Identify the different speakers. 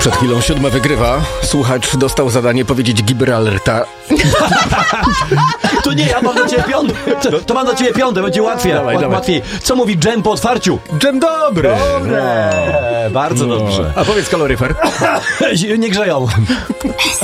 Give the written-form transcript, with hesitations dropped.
Speaker 1: Przed chwilą 7 wygrywa. Słuchacz dostał zadanie powiedzieć Gibraltar.
Speaker 2: To nie, ja mam dla ciebie piąte. To mam dla ciebie piąte, będzie łatwiej.
Speaker 1: Dawaj.
Speaker 2: Łatwiej. Co mówi dżem po otwarciu?
Speaker 1: Dżem dobry.
Speaker 2: Dobre. Bardzo dobrze.
Speaker 1: A powiedz kaloryfer.
Speaker 2: Nie grzeją.